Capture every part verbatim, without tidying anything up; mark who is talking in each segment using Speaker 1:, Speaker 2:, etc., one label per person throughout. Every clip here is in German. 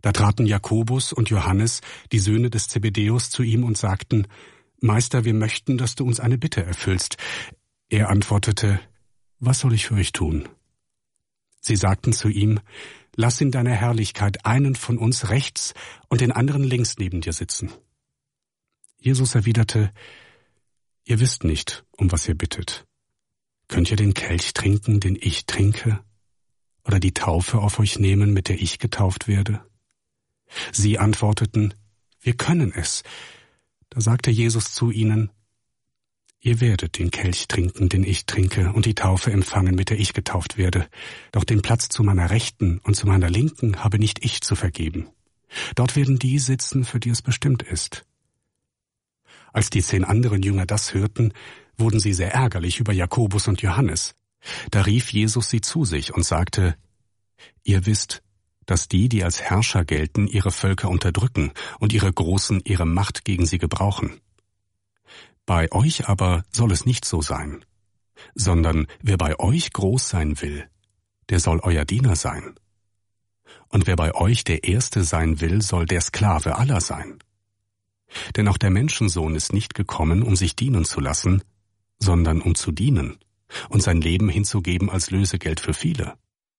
Speaker 1: Da traten Jakobus und Johannes, die Söhne des Zebedäus, zu ihm und sagten: Meister, wir möchten, dass du uns eine Bitte erfüllst. Er antwortete: Was soll ich für euch tun? Sie sagten zu ihm: Lass in deiner Herrlichkeit einen von uns rechts und den anderen links neben dir sitzen. Jesus erwiderte: Ihr wisst nicht, um was ihr bittet. Könnt ihr den Kelch trinken, den ich trinke? Oder die Taufe auf euch nehmen, mit der ich getauft werde? Sie antworteten: Wir können es. Da sagte Jesus zu ihnen: Ihr werdet den Kelch trinken, den ich trinke, und die Taufe empfangen, mit der ich getauft werde. Doch den Platz zu meiner Rechten und zu meiner Linken habe nicht ich zu vergeben. Dort werden die sitzen, für die es bestimmt ist. Als die zehn anderen Jünger das hörten, wurden sie sehr ärgerlich über Jakobus und Johannes. Da rief Jesus sie zu sich und sagte: Ihr wisst, dass die, die als Herrscher gelten, ihre Völker unterdrücken und ihre Großen ihre Macht gegen sie gebrauchen. Bei euch aber soll es nicht so sein, sondern wer bei euch groß sein will, der soll euer Diener sein. Und wer bei euch der Erste sein will, soll der Sklave aller sein. Denn auch der Menschensohn ist nicht gekommen, um sich dienen zu lassen, sondern um zu dienen und sein Leben hinzugeben als Lösegeld für viele.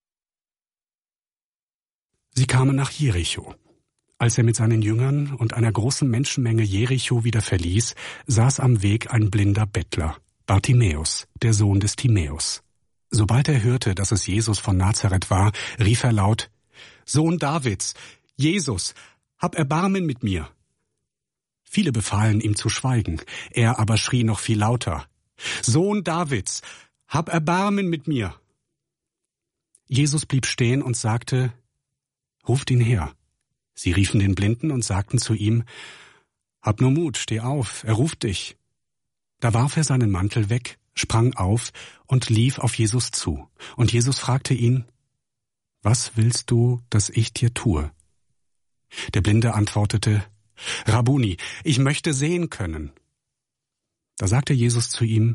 Speaker 1: Sie kamen nach Jericho. Als er mit seinen Jüngern und einer großen Menschenmenge Jericho wieder verließ, saß am Weg ein blinder Bettler, Bartimäus, der Sohn des Timäus. Sobald er hörte, dass es Jesus von Nazareth war, rief er laut: Sohn Davids, Jesus, hab Erbarmen mit mir. Viele befahlen ihm zu schweigen, er aber schrie noch viel lauter: Sohn Davids, hab Erbarmen mit mir. Jesus blieb stehen und sagte: Ruft ihn her. Sie riefen den Blinden und sagten zu ihm: Hab nur Mut, steh auf, er ruft dich. Da warf er seinen Mantel weg, sprang auf und lief auf Jesus zu. Und Jesus fragte ihn: Was willst du, dass ich dir tue? Der Blinde antwortete: Rabbuni, ich möchte sehen können. Da sagte Jesus zu ihm: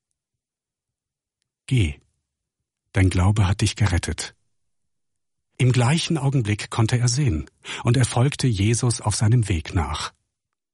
Speaker 1: Geh, dein Glaube hat dich gerettet. Im gleichen Augenblick konnte er sehen, und er folgte Jesus auf seinem Weg nach.